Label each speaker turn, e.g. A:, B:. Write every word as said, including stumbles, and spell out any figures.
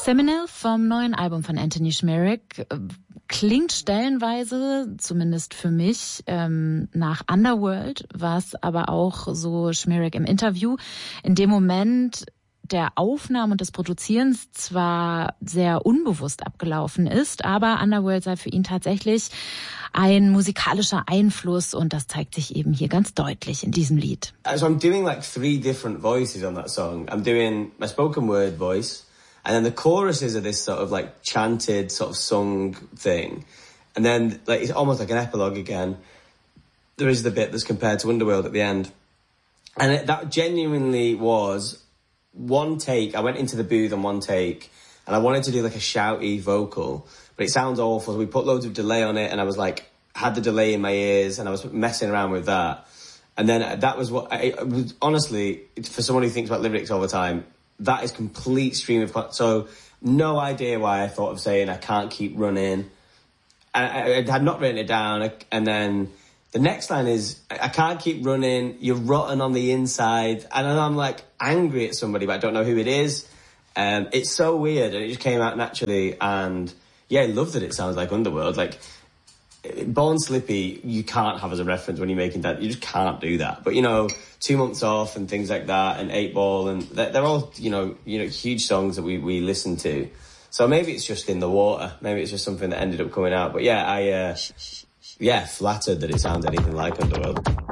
A: Seminal vom neuen Album von Anthony Szmyrak klingt stellenweise, zumindest für mich, ähm, nach Underworld, was aber auch so Szmyrak im Interview in dem Moment der Aufnahme und des Produzierens zwar sehr unbewusst abgelaufen ist, aber Underworld sei für ihn tatsächlich ein musikalischer Einfluss und das zeigt sich eben hier ganz deutlich in diesem Lied.
B: So I'm doing like three different voices on that song. I'm doing my spoken word voice, and then the choruses are this sort of like chanted sort of sung thing, and then like it's almost like an epilogue again. There is the bit that's compared to Underworld at the end, and it, that genuinely was one take. I went into the booth on one take, and I wanted to do like a shouty vocal, but it sounds awful. So we put loads of delay on it, and I was like, had the delay in my ears, and I was messing around with that. And then that was what I, I was, honestly, for someone who thinks about lyrics all the time, that is complete stream of, so no idea why I thought of saying I can't keep running. I, I, I had not written it down, and then the next line is, I can't keep running, you're rotten on the inside. And then I'm like angry at somebody, but I don't know who it is. Um, it's so weird, and it just came out naturally. And yeah, I love that it sounds like Underworld. Like, Born Slippy, you can't have as a reference when you're making that. You just can't do that. But, you know, Two Months Off and things like that, and Eight Ball, and they're, they're all, you know, you know, huge songs that we, we listen to. So maybe it's just in the water. Maybe it's just something that ended up coming out. But yeah, I, uh, yeah, flattered that it sounds anything like Underworld.